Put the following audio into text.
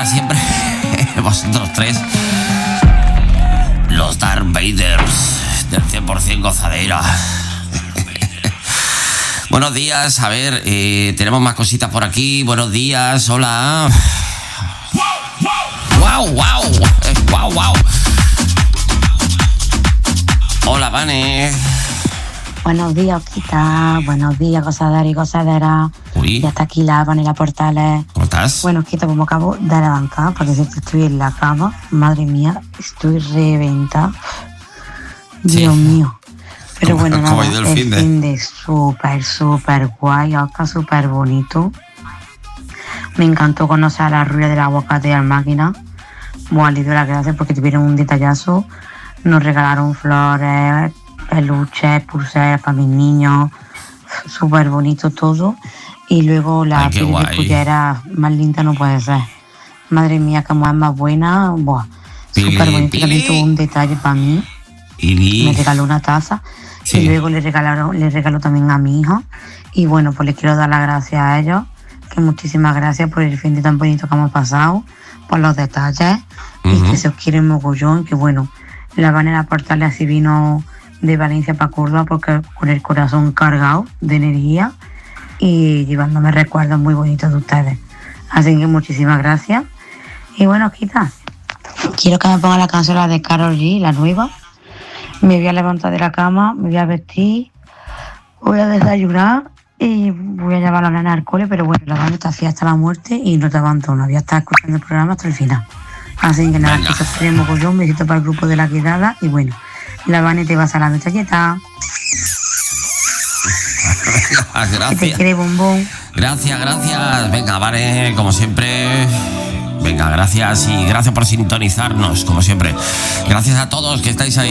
para siempre. Vosotros tres. Los Darth Vaders del 100% gozadera. Buenos días, a ver, tenemos más cositas por aquí. Buenos días, hola. ¡Wow! Hola, Vane. Buenos días, Osquita. Buenos días, gozadera y gozadera. Uy. Ya está aquí la Vanilla Portales. ¿Cómo estás? Bueno, Osquita, como acabo de levantar, porque si estoy en la cama, madre mía, estoy reventada. Dios mío. Pero bueno, ¿Cómo nada, ha ido el el finde? fin de súper guay, Oscar, súper bonito. Me encantó conocer a la rubia del aguacate y al máquina. Buah, le doy las gracias porque tuvieron un detallazo. Nos regalaron flores, peluches, pulseras para mis niños. Súper bonito todo. Y luego la Ay, qué piel de guay. cullera más linda no puede ser. Madre mía, que más buena. Buah, Pili, súper bonito. Pili. También tuvo un detalle para mí. Me regaló una taza. Sí. Y luego le regaló también a mi hija. Y bueno, pues le quiero dar las gracias a ellos. Que muchísimas gracias por el fin de tan bonito que hemos pasado. Por los detalles. Y que se os quiere mogollón. Que bueno, la Vanilla Portales así vino de Valencia para Córdoba porque con el corazón cargado de energía y llevándome recuerdos muy bonitos de ustedes. Así que muchísimas gracias. Y bueno, Quita, quiero que me ponga la canción la de Karol G, la nueva. Me voy a levantar de la cama, me voy a vestir, voy a desayunar y voy a llevar a la nena al cole, pero bueno, la vamos a estar hasta la muerte y no te abandono. Voy a estar escuchando el programa hasta el final. Así que nada, Venga. que se queremos con yo, un besito para el grupo de la quedada y bueno, la Vane te vas a la metralleta. Que te Gracias. quiere bombón. Gracias. Venga, Vane, como siempre. Venga, gracias y gracias por sintonizarnos, como siempre. Gracias a todos que estáis ahí.